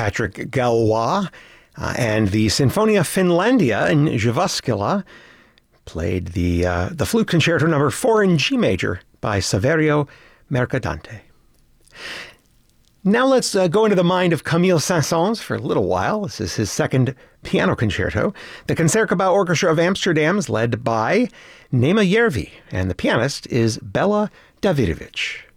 Patrick Galois, and the Sinfonia Finlandia in Jyväskylä played the Flute Concerto number 4 in G major by Saverio Mercadante. Now let's go into the mind of Camille Saint-Saëns for a little while. This is his second piano concerto. The Concertgebouw Orchestra of Amsterdam is led by Nema Järvi, and the pianist is Bela Davidovich.